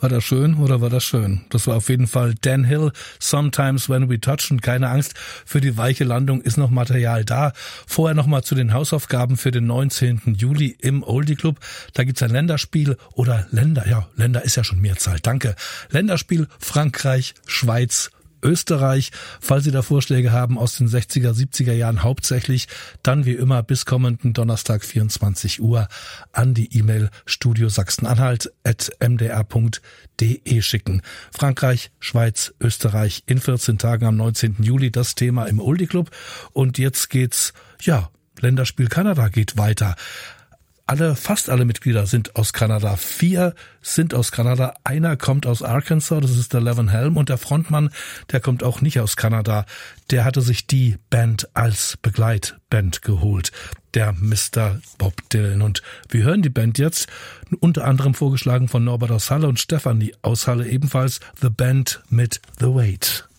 War das schön oder war das schön? Das war auf jeden Fall Dan Hill, Sometimes When We Touch, und keine Angst, für die weiche Landung ist noch Material da. Vorher nochmal zu den Hausaufgaben für den 19. Juli im Oldie Club. Da gibt's ein Länderspiel oder Länder ist ja schon Mehrzahl, danke. Länderspiel Frankreich, Schweiz, Österreich. Falls Sie da Vorschläge haben aus den 60er, 70er Jahren hauptsächlich, dann wie immer bis kommenden Donnerstag 24 Uhr an die E-Mail studiosachsenanhalt@mdr.de schicken. Frankreich, Schweiz, Österreich in 14 Tagen am 19. Juli das Thema im Oldie Club. Und jetzt geht's, Länderspiel Kanada geht weiter. Fast alle Mitglieder sind aus Kanada. 4 sind aus Kanada. Einer kommt aus Arkansas, das ist der Levin Helm. Und der Frontmann, der kommt auch nicht aus Kanada. Der hatte sich die Band als Begleitband geholt. Der Mr. Bob Dylan. Und wir hören die Band jetzt, unter anderem vorgeschlagen von Norbert aus Halle und Stefanie aus Halle ebenfalls, The Band mit The Weight.